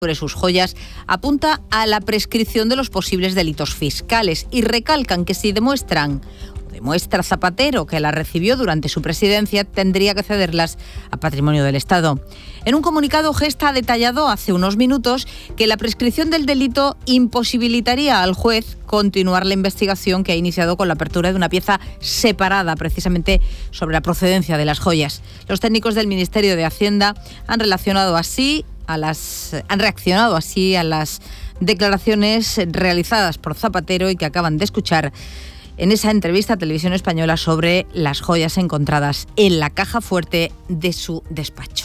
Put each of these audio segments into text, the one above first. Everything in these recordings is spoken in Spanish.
sobre sus joyas apunta a la prescripción de los posibles delitos fiscales y recalcan que si demuestra Zapatero que las recibió durante su presidencia, tendría que cederlas a patrimonio del Estado. En un comunicado, Gesta ha detallado hace unos minutos que la prescripción del delito imposibilitaría al juez continuar la investigación que ha iniciado con la apertura de una pieza separada precisamente sobre la procedencia de las joyas. Los técnicos del Ministerio de Hacienda han reaccionado así a las declaraciones realizadas por Zapatero y que acaban de escuchar en esa entrevista a Televisión Española sobre las joyas encontradas en la caja fuerte de su despacho.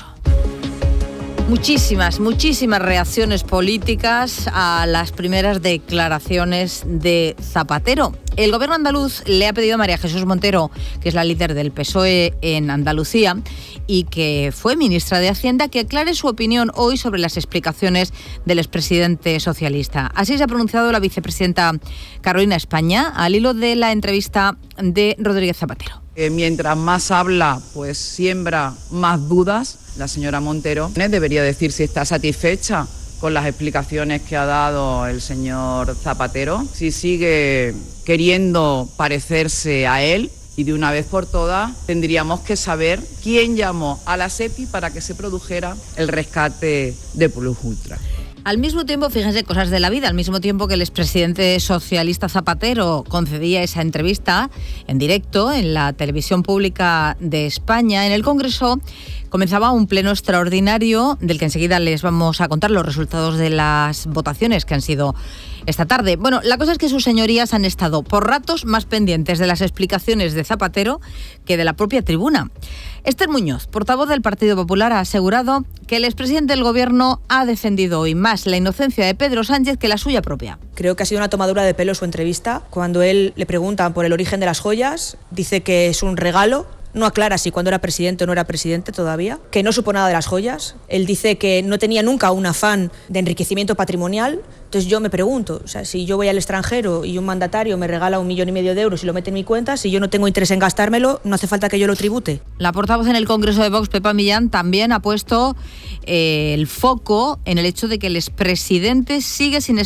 Muchísimas reacciones políticas a las primeras declaraciones de Zapatero. El gobierno andaluz le ha pedido a María Jesús Montero, que es la líder del PSOE en Andalucía y que fue ministra de Hacienda, que aclare su opinión hoy sobre las explicaciones del expresidente socialista. Así se ha pronunciado la vicepresidenta Carolina España al hilo de la entrevista de Rodríguez Zapatero. Mientras más habla, pues siembra más dudas. La señora Montero debería decir si está satisfecha con las explicaciones que ha dado el señor Zapatero, si sigue queriendo parecerse a él, y de una vez por todas tendríamos que saber quién llamó a la SEPI para que se produjera el rescate de Plus Ultra. Al mismo tiempo, fíjense, cosas de la vida, al mismo tiempo que el expresidente socialista Zapatero concedía esa entrevista en directo en la televisión pública de España, en el Congreso comenzaba un pleno extraordinario del que enseguida les vamos a contar los resultados de las votaciones que han sido esta tarde. Bueno, la cosa es que sus señorías han estado por ratos más pendientes de las explicaciones de Zapatero que de la propia tribuna. Esther Muñoz, portavoz del Partido Popular, ha asegurado que el expresidente del Gobierno ha defendido hoy más la inocencia de Pedro Sánchez que la suya propia. Creo que ha sido una tomadura de pelo su entrevista. Cuando él le preguntan por el origen de las joyas, dice que es un regalo. No aclara si cuando era presidente o no era presidente todavía, que no supo nada de las joyas. Él dice que no tenía nunca un afán de enriquecimiento patrimonial. Entonces yo me pregunto, o sea, si yo voy al extranjero y un mandatario me regala 1,5 millones de euros y lo mete en mi cuenta, si yo no tengo interés en gastármelo, no hace falta que yo lo tribute. La portavoz en el Congreso de Vox, Pepa Millán, también ha puesto el foco en el hecho de que el expresidente sigue sin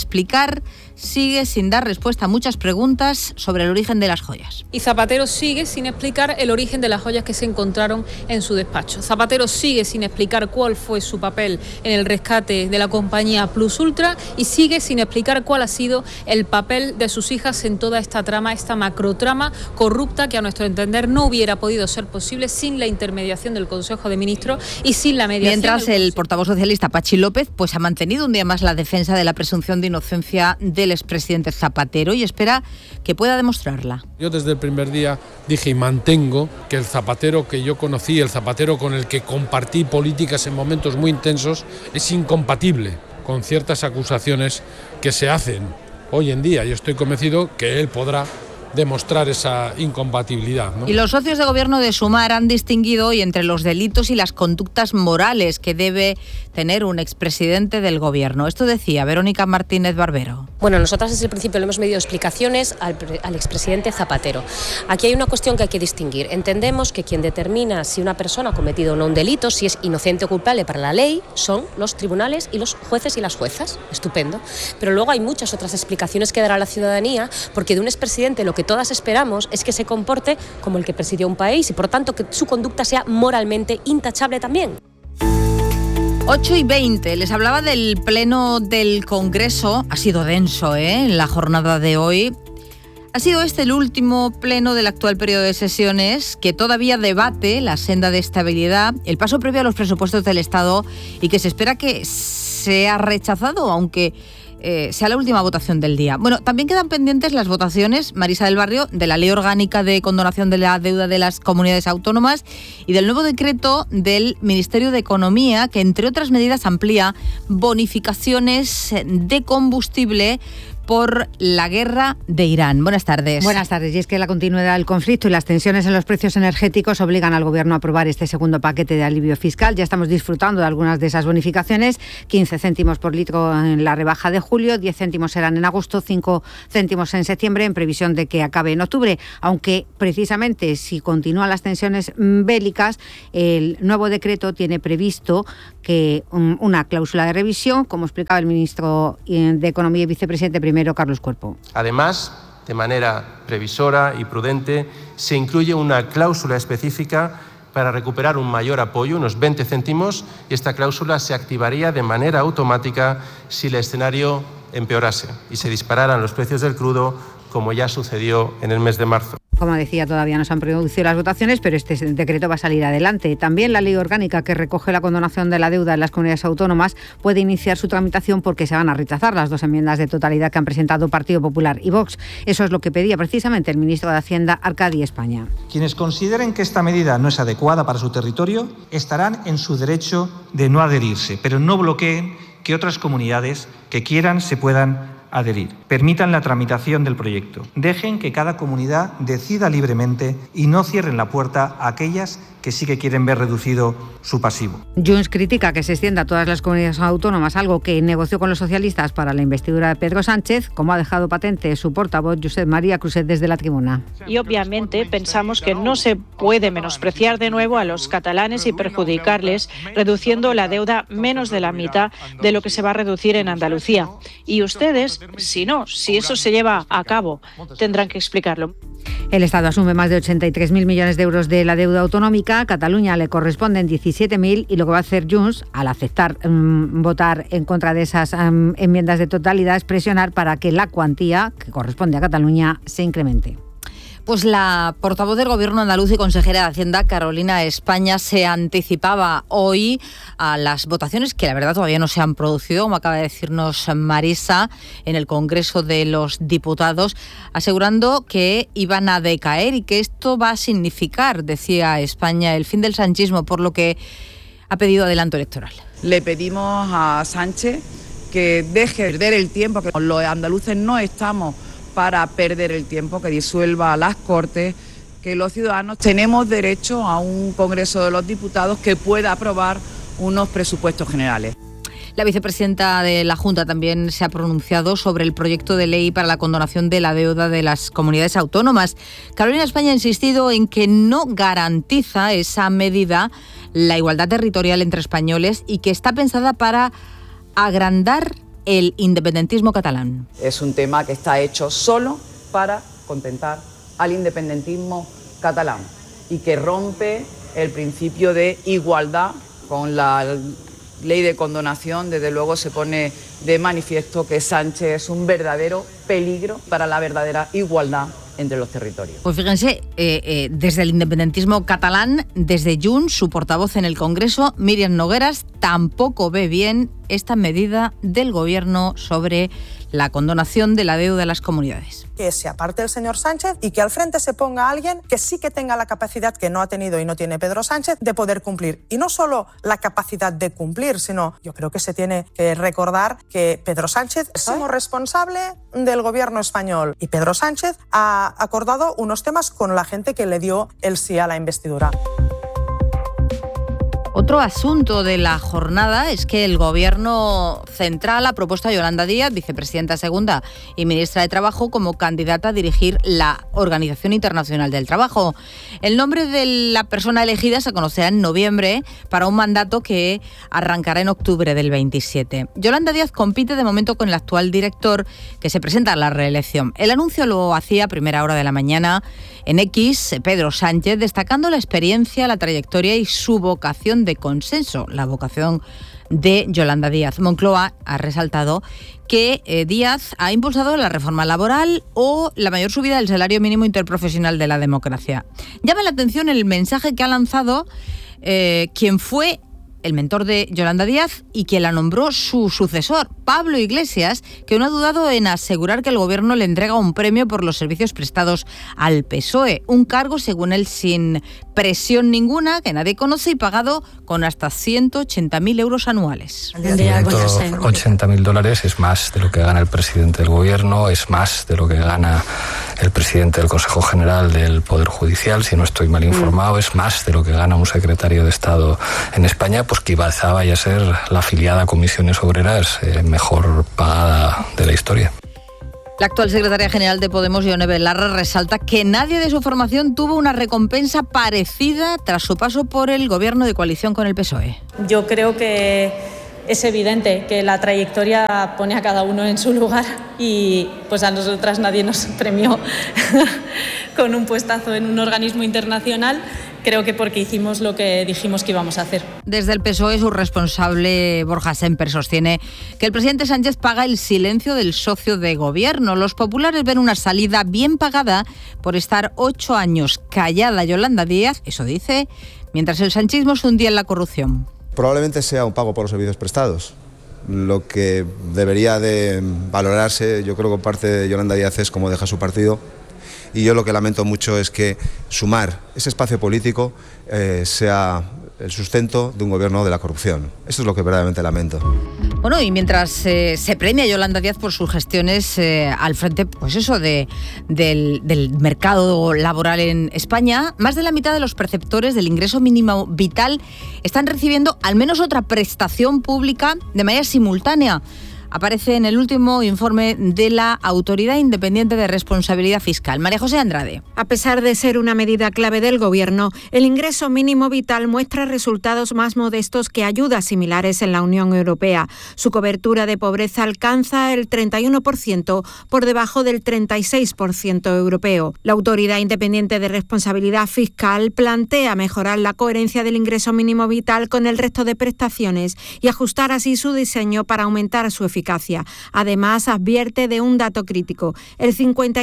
dar respuesta a muchas preguntas sobre el origen de las joyas. Y Zapatero sigue sin explicar el origen de las joyas que se encontraron en su despacho. Zapatero sigue sin explicar cuál fue su papel en el rescate de la compañía Plus Ultra y sigue sin explicar cuál ha sido el papel de sus hijas en toda esta trama, esta macrotrama corrupta que a nuestro entender no hubiera podido ser posible sin la intermediación del Consejo de Ministros y sin la mediación. Mientras el portavoz socialista Pachi López pues ha mantenido un día más la defensa de la presunción de inocencia del expresidente Zapatero y espera que pueda demostrarla. Yo desde el primer día dije y mantengo que el Zapatero que yo conocí, el Zapatero con el que compartí políticas en momentos muy intensos, es incompatible con ciertas acusaciones que se hacen hoy en día. Yo estoy convencido que él podrá demostrar esa incompatibilidad, ¿no? Y los socios de gobierno de Sumar han distinguido hoy entre los delitos y las conductas morales que debe tener un expresidente del gobierno. Esto decía Verónica Martínez Barbero. Bueno, nosotras desde el principio le hemos pedido explicaciones al expresidente Zapatero. Aquí hay una cuestión que hay que distinguir. Entendemos que quien determina si una persona ha cometido o no un delito, si es inocente o culpable para la ley, son los tribunales y los jueces y las juezas. Estupendo. Pero luego hay muchas otras explicaciones que dará la ciudadanía, porque de un expresidente lo que todas esperamos es que se comporte como el que presidió un país y por tanto que su conducta sea moralmente intachable también. 8:20, les hablaba del pleno del Congreso. Ha sido denso, en la jornada de hoy. Ha sido este el último pleno del actual periodo de sesiones que todavía debate la senda de estabilidad, el paso previo a los presupuestos del Estado y que se espera que sea rechazado, aunque sea la última votación del día. Bueno, también quedan pendientes las votaciones, Marisa del Barrio, de la Ley Orgánica de Condonación de la Deuda de las Comunidades Autónomas y del nuevo decreto del Ministerio de Economía, que entre otras medidas amplía bonificaciones de combustible por la guerra de Irán. Buenas tardes. Buenas tardes. Y es que la continuidad del conflicto y las tensiones en los precios energéticos obligan al Gobierno a aprobar este segundo paquete de alivio fiscal. Ya estamos disfrutando de algunas de esas bonificaciones. 15 céntimos por litro en la rebaja de julio, 10 céntimos serán en agosto, 5 céntimos en septiembre, en previsión de que acabe en octubre. Aunque precisamente si continúan las tensiones bélicas, el nuevo decreto tiene previsto que una cláusula de revisión, como explicaba el ministro de Economía y vicepresidente primero, Carlos Cuerpo. Además, de manera previsora y prudente, se incluye una cláusula específica para recuperar un mayor apoyo, unos 20 céntimos, y esta cláusula se activaría de manera automática si el escenario empeorase y se dispararan los precios del crudo, como ya sucedió en el mes de marzo. Como decía, todavía no se han producido las votaciones, pero este decreto va a salir adelante. También la ley orgánica que recoge la condonación de la deuda en las comunidades autónomas puede iniciar su tramitación porque se van a rechazar las 2 enmiendas de totalidad que han presentado Partido Popular y Vox. Eso es lo que pedía precisamente el ministro de Hacienda, Arcadi España. Quienes consideren que esta medida no es adecuada para su territorio estarán en su derecho de no adherirse, pero no bloqueen que otras comunidades que quieran se puedan adherir. Permitan la tramitación del proyecto. Dejen que cada comunidad decida libremente y no cierren la puerta a aquellas que sí que quieren ver reducido su pasivo. Junts critica que se extienda a todas las comunidades autónomas, algo que negoció con los socialistas para la investidura de Pedro Sánchez, como ha dejado patente su portavoz Josep María Cruzet desde la tribuna. Y obviamente pensamos que no se puede menospreciar de nuevo a los catalanes y perjudicarles, reduciendo la deuda menos de la mitad de lo que se va a reducir en Andalucía. Y ustedes, si eso se lleva a cabo, tendrán que explicarlo. El Estado asume más de 83.000 millones de euros de la deuda autonómica. A Cataluña le corresponden 17.000 y lo que va a hacer Junts, al aceptar votar en contra de esas enmiendas de totalidad, es presionar para que la cuantía que corresponde a Cataluña se incremente. Pues la portavoz del Gobierno andaluz y consejera de Hacienda, Carolina España, se anticipaba hoy a las votaciones que la verdad todavía no se han producido, como acaba de decirnos Marisa, en el Congreso de los Diputados, asegurando que iban a decaer y que esto va a significar, decía España, el fin del sanchismo, por lo que ha pedido adelanto electoral. Le pedimos a Sánchez que deje de perder el tiempo, que los andaluces no estamos para perder el tiempo, que disuelva las Cortes, que los ciudadanos tenemos derecho a un Congreso de los Diputados que pueda aprobar unos presupuestos generales. La vicepresidenta de la Junta también se ha pronunciado sobre el proyecto de ley para la condonación de la deuda de las comunidades autónomas. Carolina España ha insistido en que no garantiza esa medida la igualdad territorial entre españoles y que está pensada para agrandar el independentismo catalán. Es un tema que está hecho solo para contentar al independentismo catalán y que rompe el principio de igualdad. Con la ley de condonación, desde luego, se pone de manifiesto que Sánchez es un verdadero peligro para la verdadera igualdad entre los territorios. Pues fíjense, desde el independentismo catalán, desde Junts, su portavoz en el Congreso, Míriam Nogueras, tampoco ve bien esta medida del Gobierno sobre la condonación de la deuda de las comunidades. Que se aparte el señor Sánchez y que al frente se ponga alguien que sí que tenga la capacidad que no ha tenido y no tiene Pedro Sánchez de poder cumplir. Y no solo la capacidad de cumplir, sino yo creo que se tiene que recordar que Pedro Sánchez es como responsable del gobierno español y Pedro Sánchez ha acordado unos temas con la gente que le dio el sí a la investidura. Otro asunto de la jornada es que el Gobierno central ha propuesto a Yolanda Díaz, vicepresidenta segunda y ministra de Trabajo, como candidata a dirigir la Organización Internacional del Trabajo. El nombre de la persona elegida se conocerá en noviembre para un mandato que arrancará en octubre del 27. Yolanda Díaz compite de momento con el actual director, que se presenta a la reelección. El anuncio lo hacía a primera hora de la mañana en X, Pedro Sánchez, destacando la experiencia, la trayectoria y su vocación de consenso, la vocación de Yolanda Díaz. Moncloa ha resaltado que Díaz ha impulsado la reforma laboral o la mayor subida del salario mínimo interprofesional de la democracia. Llama la atención el mensaje que ha lanzado quien fue el mentor de Yolanda Díaz y quien la nombró su sucesor, Pablo Iglesias, que no ha dudado en asegurar que el gobierno le entrega un premio por los servicios prestados al PSOE. Un cargo, según él, sin presión ninguna, que nadie conoce y pagado con hasta 180.000 euros anuales. $180.000 es más de lo que gana el presidente del gobierno, es más de lo que gana el presidente del Consejo General del Poder Judicial, si no estoy mal informado, es más de lo que gana un secretario de Estado en España, pues que quizá vaya a ser la afiliada a Comisiones Obreras mejor pagada de la historia. La actual secretaria general de Podemos, Ione Belarra, resalta que nadie de su formación tuvo una recompensa parecida tras su paso por el gobierno de coalición con el PSOE. Yo creo que es evidente que la trayectoria pone a cada uno en su lugar y pues a nosotras nadie nos premió con un puestazo en un organismo internacional. Creo que porque hicimos lo que dijimos que íbamos a hacer. Desde el PSOE, su responsable, Borja Semper, sostiene que el presidente Sánchez paga el silencio del socio de gobierno. Los populares ven una salida bien pagada por estar 8 años callada Yolanda Díaz, eso dice, mientras el sanchismo se hundía en la corrupción. Probablemente sea un pago por los servicios prestados. Lo que debería de valorarse, yo creo que por parte de Yolanda Díaz, es cómo deja su partido. Y yo lo que lamento mucho es que sumar ese espacio político sea el sustento de un gobierno de la corrupción. Eso es lo que verdaderamente lamento. Bueno, y mientras se premia a Yolanda Díaz por sus gestiones al frente, pues eso, del mercado laboral en España, más de la mitad de los perceptores del ingreso mínimo vital están recibiendo al menos otra prestación pública de manera simultánea. Aparece en el último informe de la Autoridad Independiente de Responsabilidad Fiscal. María José Andrade. A pesar de ser una medida clave del Gobierno, el ingreso mínimo vital muestra resultados más modestos que ayudas similares en la Unión Europea. Su cobertura de pobreza alcanza el 31%, por debajo del 36% europeo. La Autoridad Independiente de Responsabilidad Fiscal plantea mejorar la coherencia del ingreso mínimo vital con el resto de prestaciones y ajustar así su diseño para aumentar su eficacia. Además, advierte de un dato crítico. El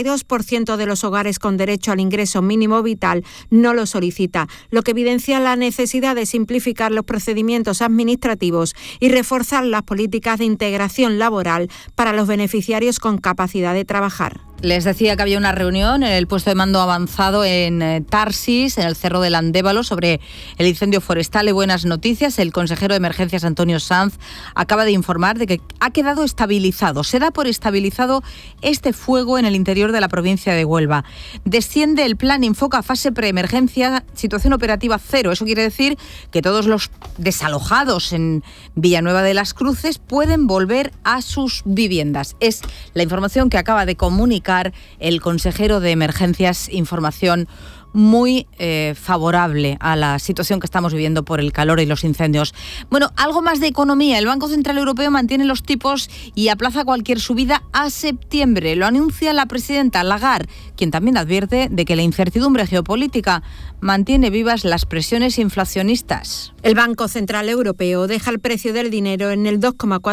52% de los hogares con derecho al ingreso mínimo vital no lo solicita, lo que evidencia la necesidad de simplificar los procedimientos administrativos y reforzar las políticas de integración laboral para los beneficiarios con capacidad de trabajar. Les decía que había una reunión en el puesto de mando avanzado en Tarsis, en el Cerro del Andévalo, sobre el incendio forestal. Y buenas noticias, el consejero de Emergencias, Antonio Sanz, acaba de informar de que ha quedado estabilizado. Se da por estabilizado este fuego en el interior de la provincia de Huelva. Desciende el plan Infoca fase preemergencia, situación operativa cero. Eso quiere decir que todos los desalojados en Villanueva de las Cruces pueden volver a sus viviendas. Es la información que acaba de comunicar el consejero de Emergencias, información muy favorable a la situación que estamos viviendo por el calor y los incendios. Bueno, algo más de economía. El Banco Central Europeo mantiene los tipos y aplaza cualquier subida a septiembre. Lo anuncia la presidenta Lagarde, quien también advierte de que la incertidumbre geopolítica mantiene vivas las presiones inflacionistas. El Banco Central Europeo deja el precio del dinero en el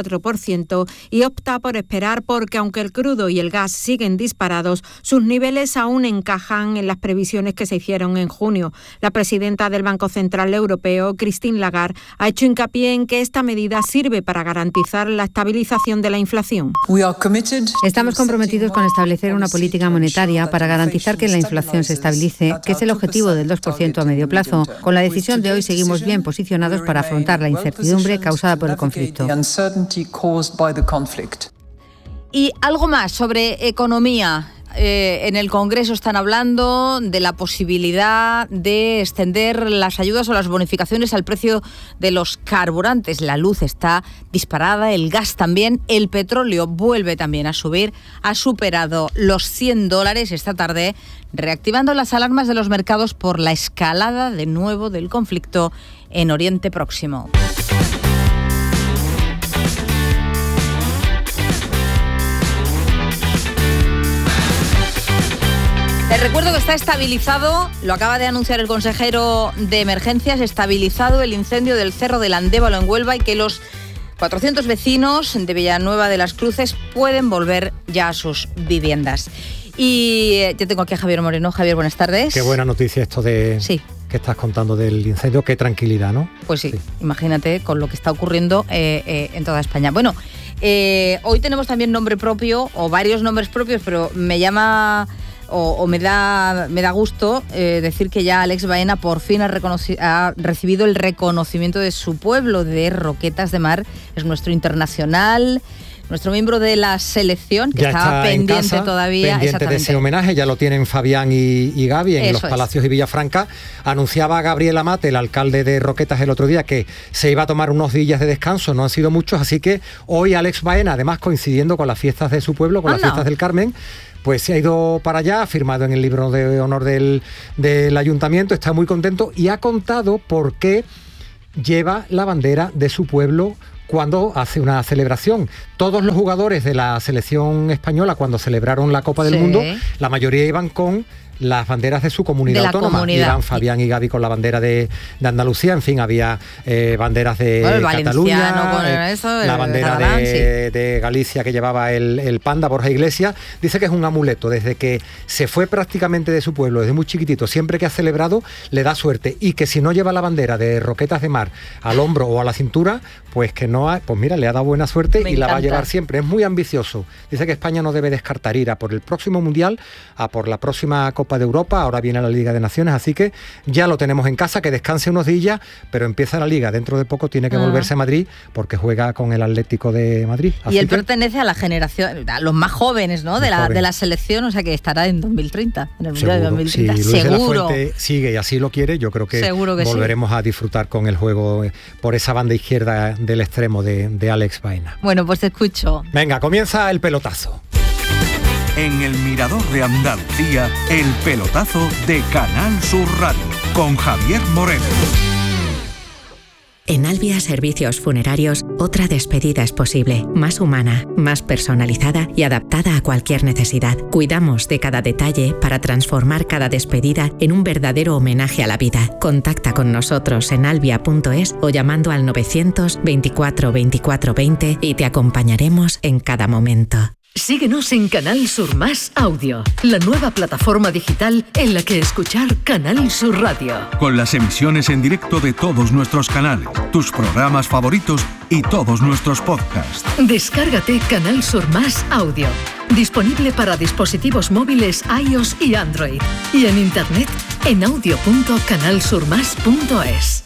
2,4% y opta por esperar porque, aunque el crudo y el gas siguen disparados, sus niveles aún encajan en las previsiones que se hicieron en junio. La presidenta del Banco Central Europeo, Christine Lagarde, ha hecho hincapié en que esta medida sirve para garantizar la estabilización de la inflación. Estamos comprometidos con establecer una política monetaria para garantizar que la inflación se estabilice, que es el objetivo del 2% a medio plazo. Con la decisión de hoy seguimos bien posicionados para afrontar la incertidumbre causada por el conflicto. Y algo más sobre economía. En el Congreso están hablando de la posibilidad de extender las ayudas o las bonificaciones al precio de los carburantes. La luz está disparada, el gas también, el petróleo vuelve también a subir, ha superado los $100 esta tarde, reactivando las alarmas de los mercados por la escalada de nuevo del conflicto en Oriente Próximo. Les recuerdo que está estabilizado, lo acaba de anunciar el consejero de Emergencias, estabilizado el incendio del Cerro del Andévalo en Huelva y que los 400 vecinos de Villanueva de las Cruces pueden volver ya a sus viviendas. Y yo tengo aquí a Javier Moreno. Javier, buenas tardes. Qué buena noticia esto de... Sí. que estás contando del incendio, qué tranquilidad, ¿no? Pues sí, imagínate con lo que está ocurriendo en toda España. Bueno, hoy tenemos también nombre propio, o varios nombres propios, pero me llama... O me da gusto decir que ya Alex Baena por fin ha recibido el reconocimiento de su pueblo, de Roquetas de Mar. Es nuestro internacional, nuestro miembro de la selección, que está pendiente en casa, todavía. Pendiente de ese homenaje, ya lo tienen Fabián y Gaby en Los Palacios y Villafranca. Anunciaba Gabriel Amate, el alcalde de Roquetas, el otro día, que se iba a tomar unos días de descanso, no han sido muchos, así que hoy Alex Baena, además coincidiendo con las fiestas de su pueblo, con las fiestas del Carmen, pues se ha ido para allá, ha firmado en el libro de honor del ayuntamiento, está muy contento y ha contado por qué lleva la bandera de su pueblo cuando hace una celebración. Todos los jugadores de la selección española, cuando celebraron la Copa del Mundo, la mayoría iban con las banderas de su comunidad autónoma. Iban Fabián y Gaby con la bandera de Andalucía, en fin, había banderas de Cataluña, la bandera de Galicia que llevaba el panda, Borja Iglesias. Dice que es un amuleto, desde que se fue prácticamente de su pueblo, desde muy chiquitito, siempre que ha celebrado le da suerte, y que si no lleva la bandera de Roquetas de Mar al hombro o a la cintura, pues que no ha, pues mira, le ha dado buena suerte y la va a llevar siempre. Es muy ambicioso. Dice que España no debe descartar ir a por el próximo Mundial, a por la próxima Copa de Europa, ahora viene la Liga de Naciones, así que ya lo tenemos en casa, que descanse unos días, pero empieza la Liga, dentro de poco tiene que volverse a Madrid, porque juega con el Atlético de Madrid. Así y él pertenece a la generación, a los más jóvenes, ¿no? de la selección, o sea que estará en 2030, en el Mundial de 2030, si Luis de la Fuente sigue y así lo quiere, yo creo que volveremos a disfrutar con el juego por esa banda izquierda del extremo de Alex Baena. Bueno, pues te escucho. Venga, comienza el pelotazo. En el Mirador de Andalucía, el pelotazo de Canal Sur Radio, con Javier Moreno. En Albia Servicios Funerarios, otra despedida es posible, más humana, más personalizada y adaptada a cualquier necesidad. Cuidamos de cada detalle para transformar cada despedida en un verdadero homenaje a la vida. Contacta con nosotros en albia.es o llamando al 924 24 20 y te acompañaremos en cada momento. Síguenos en Canal Sur Más Audio, la nueva plataforma digital en la que escuchar Canal Sur Radio. Con las emisiones en directo de todos nuestros canales, tus programas favoritos y todos nuestros podcasts. Descárgate Canal Sur Más Audio, disponible para dispositivos móviles iOS y Android, y en internet en audio.canalsurmas.es.